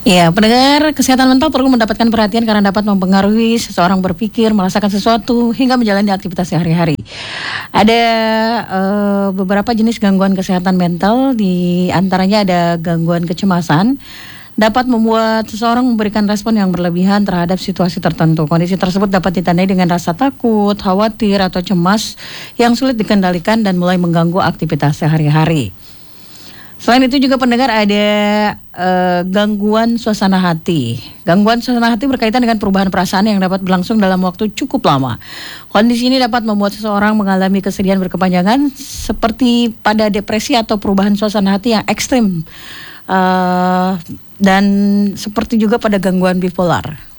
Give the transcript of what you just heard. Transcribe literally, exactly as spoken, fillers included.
Ya, pendengar, kesehatan mental perlu mendapatkan perhatian karena dapat mempengaruhi seseorang berpikir, merasakan sesuatu, hingga menjalani aktivitas sehari-hari. Ada uh, beberapa jenis gangguan kesehatan mental, di antaranya ada gangguan kecemasan, dapat membuat seseorang memberikan respon yang berlebihan terhadap situasi tertentu. Kondisi tersebut dapat ditandai dengan rasa takut, khawatir, atau cemas yang sulit dikendalikan dan mulai mengganggu aktivitas sehari-hari. Selain itu juga pendengar ada uh, gangguan suasana hati. Gangguan suasana hati berkaitan dengan perubahan perasaan yang dapat berlangsung dalam waktu cukup lama. Kondisi ini dapat membuat seseorang mengalami kesedihan berkepanjangan seperti pada depresi atau perubahan suasana hati yang ekstrim. Uh, dan seperti juga pada gangguan bipolar.